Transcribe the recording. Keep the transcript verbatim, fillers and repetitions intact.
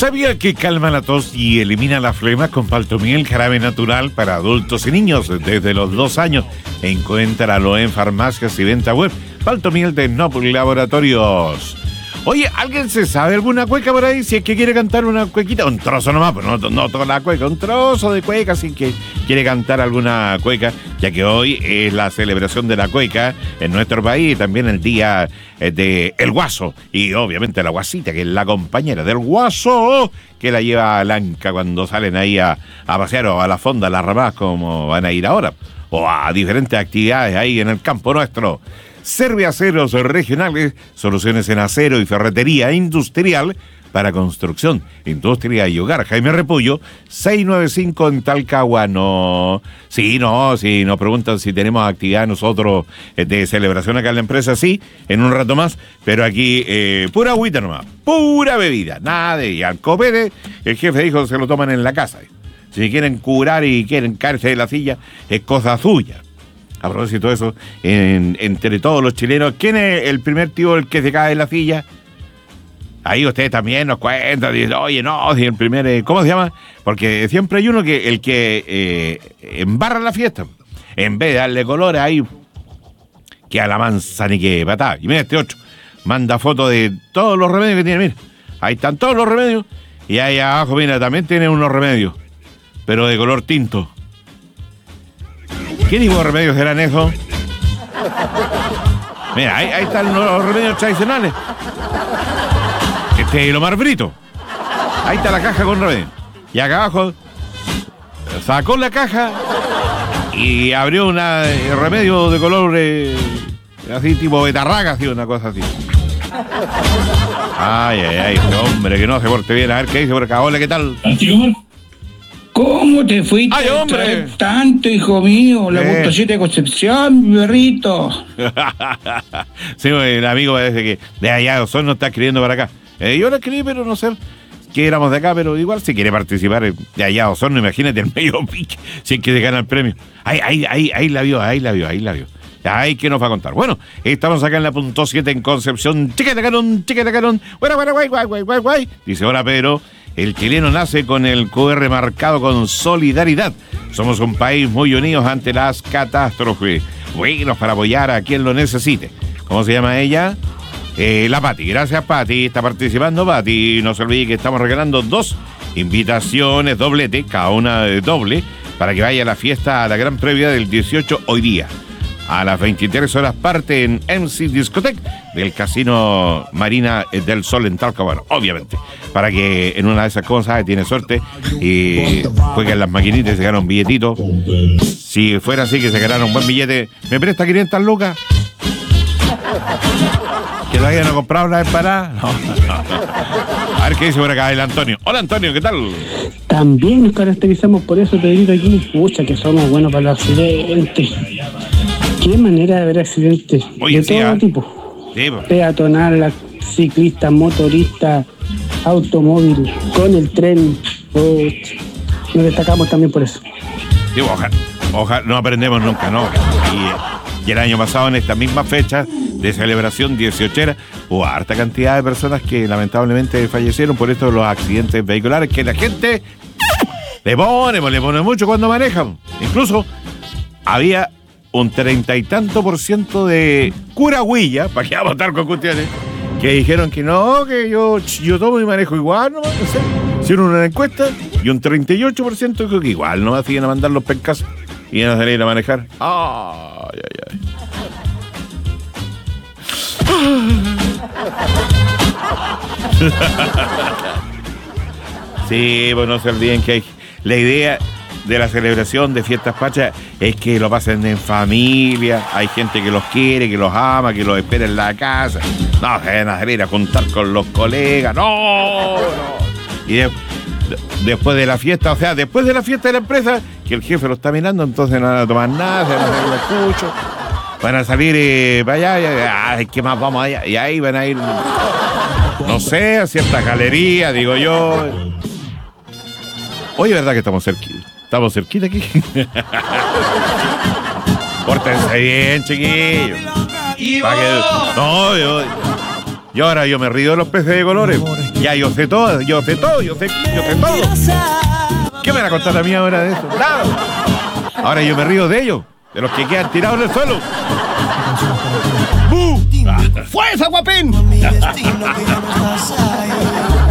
¿Sabía que calma la tos y elimina la flema con Paltomiel, jarabe natural para adultos y niños desde los dos años? Encuéntralo en farmacias y venta web. Paltomiel de Nobel Laboratorios. Oye, ¿alguien se sabe alguna cueca por ahí? Si es que quiere cantar una cuequita, un trozo nomás, pues no, no toda la cueca, un trozo de cueca, si que quiere cantar alguna cueca, ya que hoy es la celebración de la cueca en nuestro país, también el día de El Guaso, y obviamente la guasita, que es la compañera del Guaso, que la lleva a Lanca cuando salen ahí a, a pasear o a la fonda, a las ramas, como van a ir ahora, o a diferentes actividades ahí en el campo nuestro. Serviaceros Regionales, soluciones en acero y ferretería industrial para construcción, industria y hogar. Jaime Repullo, seiscientos noventa y cinco en Talcahuano. Sí, no, sí, nos preguntan si tenemos actividad nosotros de celebración acá en la empresa, sí, en un rato más, pero aquí eh, pura agüita nomás, pura bebida, nada de y al copete, el jefe dijo se lo toman en la casa. Si quieren curar y quieren caerse de la silla, es cosa suya. A propósito de eso, en, entre todos los chilenos, ¿quién es el primer tío el que se cae en la silla? Ahí ustedes también nos cuentan, dicen, oye, no, si el primer, eh, ¿cómo se llama? Porque siempre hay uno que el que eh, embarra la fiesta, en vez de darle color ahí, que a la mansa ni que patá. Y mira este otro, manda fotos de todos los remedios que tiene, mira, ahí están todos los remedios, y ahí abajo, mira, también tiene unos remedios, pero de color tinto. ¿Qué tipo de remedios eran esos? Mira, ahí, ahí están los remedios tradicionales. Este es lo más brito. Ahí está la caja con remedios. Y acá abajo sacó la caja y abrió un remedio de color eh, así tipo betarraga, así, una cosa así. Ay, ay, ay, este hombre que no se porte bien. A ver qué dice por acá. Hola, ¿qué tal? ¿Cómo te fuiste ¡ay, hombre! a traer tanto, hijo mío? La Eh. punto siete de Concepción, mi perrito. Sí, el amigo parece que de allá de Osorno está escribiendo para acá. Eh, yo la escribí, pero no sé que éramos de acá, pero igual si quiere participar de allá de Osorno, imagínate el medio pique, si es que se gana el premio. Ahí, ahí, ahí, ahí la vio, ahí la vio, ahí la vio. Ay, ¿qué nos va a contar? Bueno, estamos acá en la punto siete en Concepción. Chiquetacarón, chiquetacarón. Bueno, bueno, guay, guay, guay, guay, guay. Dice, hola, Pedro. El chileno nace con el cu erre marcado con solidaridad. Somos un país muy unidos ante las catástrofes. Buenos para apoyar a quien lo necesite. ¿Cómo se llama ella? Eh, la Pati. Gracias, Pati. Está participando, Pati. No se olvide que estamos regalando dos invitaciones, doblete, cada una de doble, para que vaya a la fiesta, a la gran previa del dieciocho hoy día. A las veintitrés horas parte en M C Discotec del Casino Marina del Sol en Talcahuano, obviamente, para que en una de esas cosas tiene suerte y jueguen las maquinitas y se gana un billetito. Si fuera así, que se ganara un buen billete, ¿me presta quinientas lucas? ¿Que lo hayan comprado una vez para? No, no. A ver qué dice por acá el Antonio. Hola, Antonio, ¿qué tal? También nos caracterizamos por eso, Pedrito, aquí. Pucha, que somos buenos para los accidentes. Qué manera de ver accidentes. Oye, de sí, todo ¿eh? tipo. Sí, pues. Peatonal, ciclista, motorista, automóvil, con el tren. Pucha. Nos destacamos también por eso. Sí, ojalá, ojalá, no aprendemos nunca, ¿no? Y, y el año pasado, en esta misma fecha de celebración dieciochera, hubo harta cantidad de personas que lamentablemente fallecieron por esto de los accidentes vehiculares, que la gente le pone, le pone mucho cuando manejan. Incluso había un treinta y tanto por ciento de curahuilla, para que vamos a estar con cuestiones, que dijeron que no, que yo, yo tomo y manejo igual, no, no sé. Hicieron una encuesta y un treinta y ocho por ciento dijo que igual no hacían a mandar los pencas y iban a salir a manejar. Ay, ay, ay. Sí, pues no se olviden que hay la idea de la celebración de Fiestas Patrias es que lo pasen en familia, hay gente que los quiere, que los ama, que los espera en la casa. No, se van a salir a juntar con los colegas, no, no. Y de, de, después de la fiesta, o sea, después de la fiesta de la empresa, que el jefe lo está mirando, entonces no van a tomar nada, se van a hacer los escuchos, van a salir eh, para allá, y, ay, ¿qué más vamos allá? Y ahí van a ir, no sé, a ciertas galerías, digo yo. Oye, ¿verdad que estamos cerquita? Estamos cerquita aquí. Pórtense bien, chiquillos. Que... No, yo... Y ahora yo me río de los peces de colores. Ya yo sé todo, yo sé todo, yo sé, yo sé todo. ¿Qué me van a contar a mí ahora de eso? Nada. Ahora yo me río de ellos, de los que quedan tirados en el suelo. ¡Bú! ¡Fuerza, guapín!